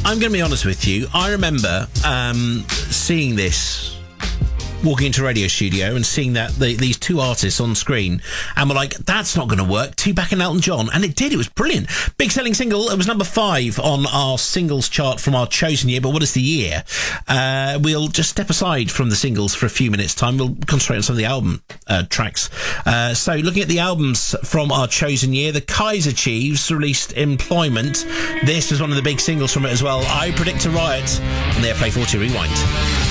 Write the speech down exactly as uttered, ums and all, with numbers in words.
I'm going to be honest with you. I remember um, seeing this, walking into a radio studio and seeing that the, these two artists on screen, and we're like, that's not going to work. Tupac and Elton John, and it did. It was brilliant. Big selling single. It was number five on our singles chart from our chosen year. But what is the year? Uh, we'll just step aside from the singles for a few minutes' time. We'll concentrate on some of the album uh, tracks. Uh, so, looking at the albums from our chosen year, the Kaiser Chiefs released Employment. This was one of the big singles from it as well. I Predict a Riot on the Airplay forty Rewind.